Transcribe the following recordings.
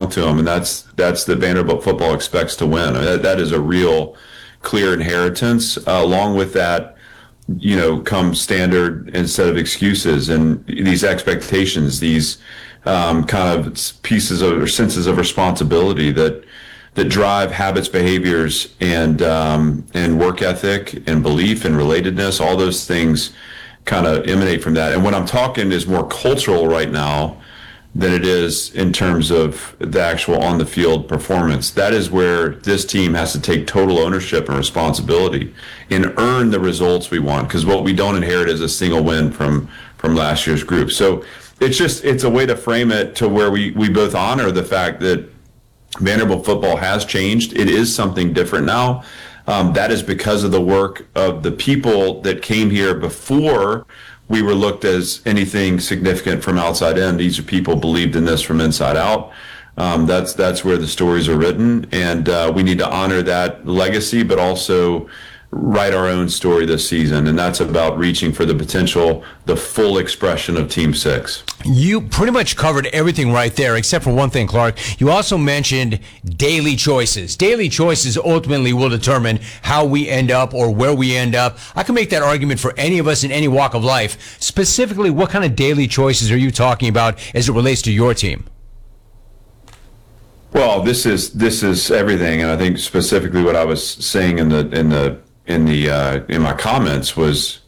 belong to them, and that's that Vanderbilt football expects to win. I mean, that is a real clear inheritance. Along with that, come standard instead of excuses, and these expectations, these kind of pieces of or senses of responsibility that drive habits, behaviors, and work ethic and belief and relatedness. All those things kind of emanate from that. And what I'm talking is more cultural right now than it is in terms of the actual on the field performance. That is where this team has to take total ownership and responsibility and earn the results we want, because what we don't inherit is a single win from last year's group. So it's a way to frame it to where we both honor the fact that Vanderbilt football has changed. It is something different now. That is because of the work of the people that came here before we were looked as anything significant from outside in. These are people believed in this from inside out. That's where the stories are written, and we need to honor that legacy, but also write our own story this season, and that's about reaching for the potential, the full expression of Team 6. You pretty much covered everything right there, except for one thing, Clark. You also mentioned daily choices. Daily choices ultimately will determine how we end up or where we end up. I can make that argument for any of us in any walk of life. Specifically, what kind of daily choices are you talking about as it relates to your team? Well, this is everything, and I think specifically what I was saying in my comments was,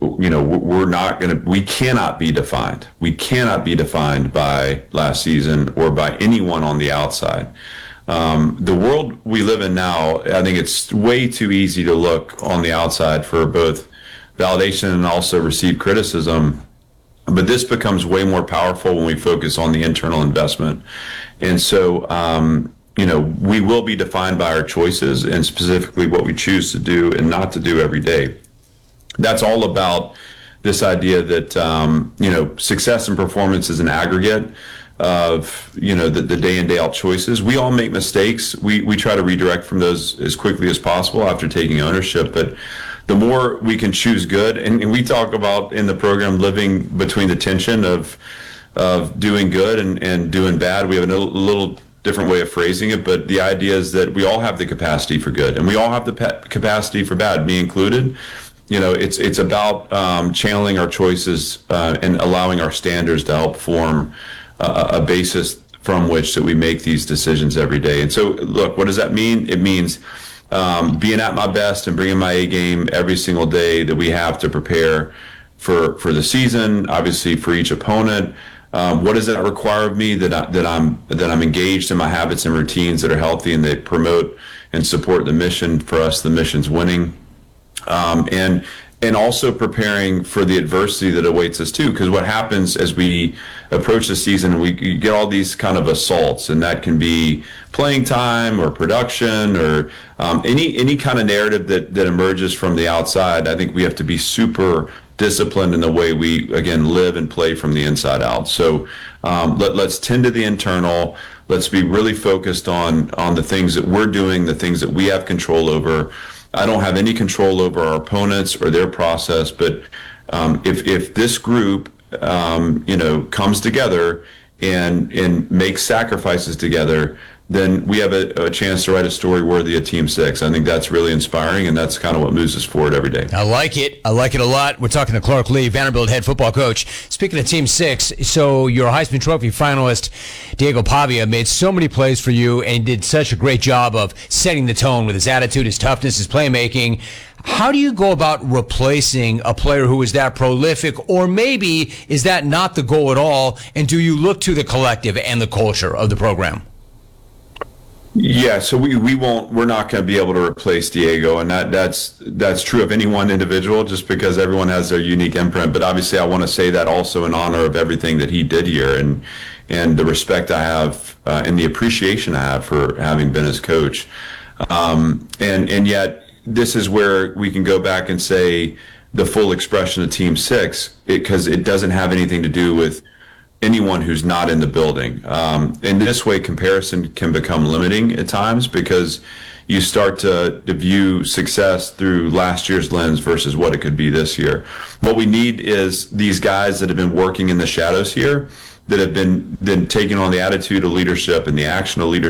we cannot be defined. We cannot be defined by last season or by anyone on the outside. The world we live in now, I think it's way too easy to look on the outside for both validation and also receive criticism. But this becomes way more powerful when we focus on the internal investment. And so, we will be defined by our choices and specifically what we choose to do and not to do every day. That's all about this idea that, success and performance is an aggregate of, the day in, day out choices. We all make mistakes. We try to redirect from those as quickly as possible after taking ownership. But the more we can choose good, and we talk about in the program living between the tension of doing good and doing bad. We have a little different way of phrasing it, but the idea is that we all have the capacity for good and we all have the capacity for bad, me included. It's about channeling our choices and allowing our standards to help form a basis from which that we make these decisions every day. And so, look, what does that mean? It means being at my best and bringing my A game every single day that we have to prepare for the season, obviously for each opponent. What does that require of me? That I'm engaged in my habits and routines that are healthy and they promote and support the mission for us. The mission's winning, and also preparing for the adversity that awaits us too. Because what happens as we approach the season, we get all these kind of assaults, and that can be playing time or production or any kind of narrative that emerges from the outside. I think we have to be super disciplined in the way we, again, live and play from the inside out. So let's tend to the internal. Let's be really focused on the things that we're doing, the things that we have control over. I don't have any control over our opponents or their process, but if this group, comes together and makes sacrifices together, then we have a chance to write a story worthy of Team 6. I think that's really inspiring, and that's kind of what moves us forward every day. I like it. I like it a lot. We're talking to Clark Lea, Vanderbilt head football coach. Speaking of Team 6, so your Heisman Trophy finalist, Diego Pavia, made so many plays for you and did such a great job of setting the tone with his attitude, his toughness, his playmaking. How do you go about replacing a player who is that prolific, or maybe is that not the goal at all, and do you look to the collective and the culture of the program? Yeah, so we're not going to be able to replace Diego, and that's true of any one individual, just because everyone has their unique imprint. But obviously, I want to say that also in honor of everything that he did here, and the respect I have and the appreciation I have for having been his coach. And yet, this is where we can go back and say the full expression of Team 6, because it doesn't have anything to do with anyone who's not in the building. In this way, comparison can become limiting at times, because you start to view success through last year's lens versus what it could be this year. What we need is these guys that have been working in the shadows here, that have been taking on the attitude of leadership and the action of leadership